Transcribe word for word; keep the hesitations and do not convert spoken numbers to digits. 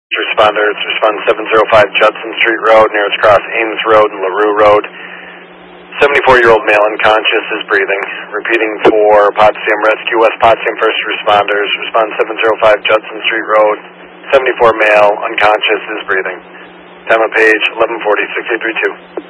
Responders, respond seven oh five Judson Street Road, nearest cross Ames Road and LaRue Road. seventy-four-year-old male unconscious is breathing. Repeating for Potsdam Rescue, West Potsdam first responders, respond seven oh five Judson Street Road. seventy-four male unconscious is breathing. Time of page eleven forty, six eight three two.